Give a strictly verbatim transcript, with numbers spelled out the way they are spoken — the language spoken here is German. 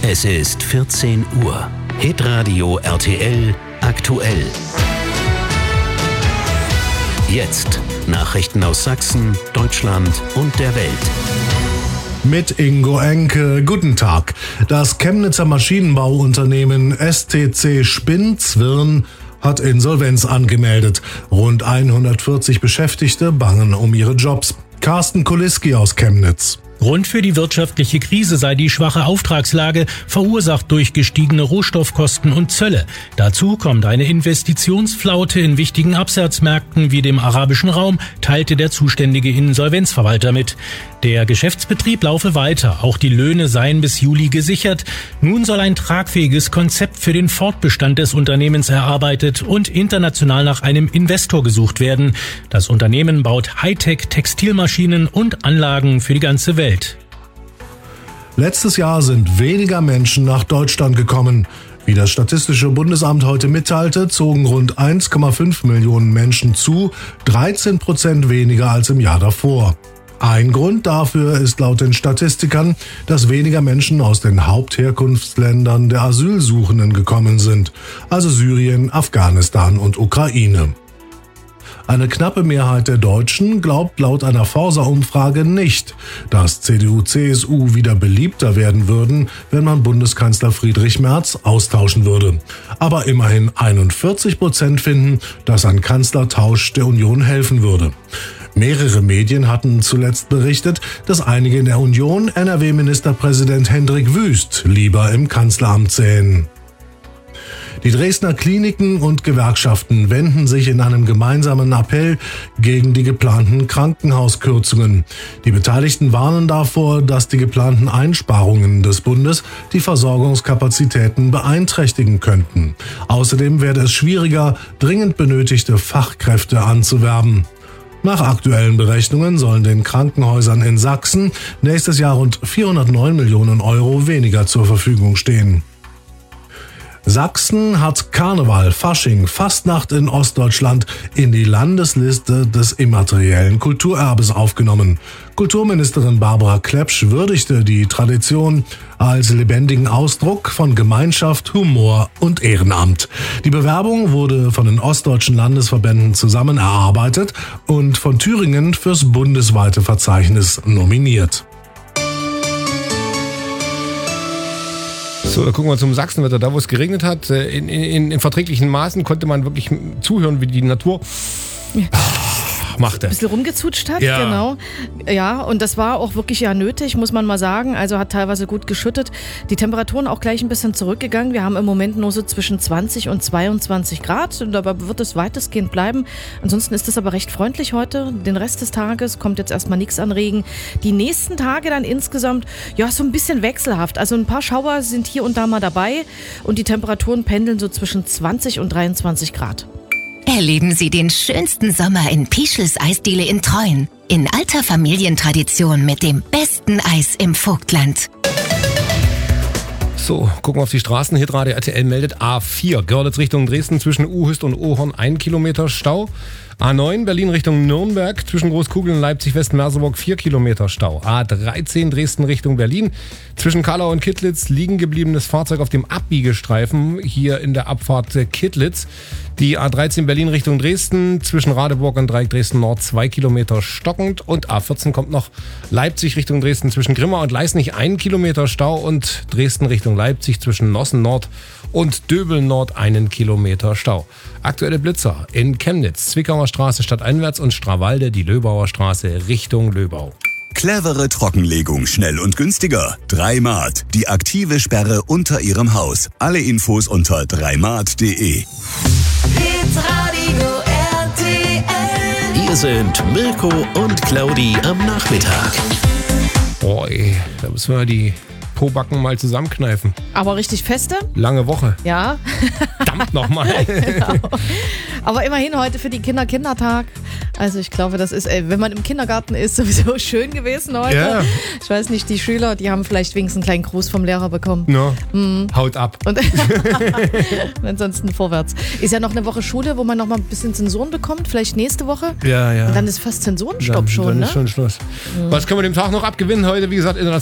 Es ist vierzehn Uhr. Hitradio R T L aktuell. Jetzt Nachrichten aus Sachsen, Deutschland und der Welt. Mit Ingo Enke. Guten Tag. Das Chemnitzer Maschinenbauunternehmen S T C Spinn-Zwirn hat Insolvenz angemeldet. Rund hundertvierzig Beschäftigte bangen um ihre Jobs. Carsten Kuliski aus Chemnitz. Grund für die wirtschaftliche Krise sei die schwache Auftragslage, verursacht durch gestiegene Rohstoffkosten und Zölle. Dazu kommt eine Investitionsflaute in wichtigen Absatzmärkten wie dem arabischen Raum, teilte der zuständige Insolvenzverwalter mit. Der Geschäftsbetrieb laufe weiter, auch die Löhne seien bis Juli gesichert. Nun soll ein tragfähiges Konzept für den Fortbestand des Unternehmens erarbeitet und international nach einem Investor gesucht werden. Das Unternehmen baut Hightech-Textilmaschinen und Anlagen für die ganze Welt. Letztes Jahr sind weniger Menschen nach Deutschland gekommen. Wie das Statistische Bundesamt heute mitteilte, zogen rund eins Komma fünf Millionen Menschen zu, dreizehn Prozent weniger als im Jahr davor. Ein Grund dafür ist laut den Statistikern, dass weniger Menschen aus den Hauptherkunftsländern der Asylsuchenden gekommen sind, also Syrien, Afghanistan und Ukraine. Eine knappe Mehrheit der Deutschen glaubt laut einer Forsa-Umfrage nicht, dass C D U C S U wieder beliebter werden würden, wenn man Bundeskanzler Friedrich Merz austauschen würde. Aber immerhin einundvierzig Prozent finden, dass ein Kanzlertausch der Union helfen würde. Mehrere Medien hatten zuletzt berichtet, dass einige in der Union N R W-Ministerpräsident Hendrik Wüst lieber im Kanzleramt sähen. Die Dresdner Kliniken und Gewerkschaften wenden sich in einem gemeinsamen Appell gegen die geplanten Krankenhauskürzungen. Die Beteiligten warnen davor, dass die geplanten Einsparungen des Bundes die Versorgungskapazitäten beeinträchtigen könnten. Außerdem werde es schwieriger, dringend benötigte Fachkräfte anzuwerben. Nach aktuellen Berechnungen sollen den Krankenhäusern in Sachsen nächstes Jahr rund vierhundertneun Millionen Euro weniger zur Verfügung stehen. Sachsen hat Karneval, Fasching, Fastnacht in Ostdeutschland in die Landesliste des immateriellen Kulturerbes aufgenommen. Kulturministerin Barbara Klepsch würdigte die Tradition als lebendigen Ausdruck von Gemeinschaft, Humor und Ehrenamt. Die Bewerbung wurde von den ostdeutschen Landesverbänden zusammen erarbeitet und von Thüringen fürs bundesweite Verzeichnis nominiert. So, da gucken wir zum Sachsenwetter. Da, wo es geregnet hat, in, in, in verträglichen Maßen konnte man wirklich zuhören, wie die Natur machte. Ein bisschen rumgezutscht hat, ja. Genau. Ja, und das war auch wirklich ja nötig, muss man mal sagen. Also hat teilweise gut geschüttet. Die Temperaturen auch gleich ein bisschen zurückgegangen. Wir haben im Moment nur so zwischen zwanzig und zweiundzwanzig Grad. Und dabei wird es weitestgehend bleiben. Ansonsten ist es aber recht freundlich heute. Den Rest des Tages kommt jetzt erstmal nichts an Regen. Die nächsten Tage dann insgesamt, ja, so ein bisschen wechselhaft. Also ein paar Schauer sind hier und da mal dabei. Und die Temperaturen pendeln so zwischen zwanzig und dreiundzwanzig Grad. Erleben Sie den schönsten Sommer in Pischels Eisdiele in Treuen. In alter Familientradition mit dem besten Eis im Vogtland. So, gucken wir auf die Straßen. Hitradio R T L meldet A vier. Görlitz Richtung Dresden zwischen Uhüst und Ohorn ein Kilometer Stau. A neun Berlin Richtung Nürnberg zwischen Großkugeln und Leipzig-West-Merseburg vier Kilometer Stau. A dreizehn Dresden Richtung Berlin zwischen Kallau und Kittlitz liegen gebliebenes Fahrzeug auf dem Abbiegestreifen hier in der Abfahrt Kittlitz. Die A dreizehn Berlin Richtung Dresden zwischen Radeburg und Dreieck Dresden Nord zwei Kilometer stockend und A vierzehn kommt noch Leipzig Richtung Dresden zwischen Grimma und Leisnig ein Kilometer Stau und Dresden Richtung Leipzig zwischen Nossen Nord und Döbel Nord einen Kilometer Stau. Aktuelle Blitzer in Chemnitz, Zwickauer Straße stadteinwärts und Strawalde die Löbauer Straße Richtung Löbau. Clevere Trockenlegung, schnell und günstiger. Dreimat, die aktive Sperre unter Ihrem Haus. Alle Infos unter dreimat punkt de. Hitradio R T L. Hier sind Mirko und Claudi am Nachmittag. Boah, ey, da müssen wir die Pobacken mal zusammenkneifen. Aber richtig feste? Lange Woche. Ja. Verdammt nochmal. Genau. Aber immerhin heute für die Kinder Kindertag. Also ich glaube, das ist, ey, wenn man im Kindergarten ist, sowieso schön gewesen heute. Ja. Ich weiß nicht, die Schüler, die haben vielleicht wenigstens einen kleinen Gruß vom Lehrer bekommen. No. Mhm. Haut ab. Und ansonsten vorwärts. Ist ja noch eine Woche Schule, wo man noch mal ein bisschen Zensuren bekommt. Vielleicht nächste Woche. Ja, ja. Und dann ist fast Zensurenstopp dann, schon, dann ne? ist schon Schluss. Mhm. Was können wir dem Tag noch abgewinnen heute? Wie gesagt,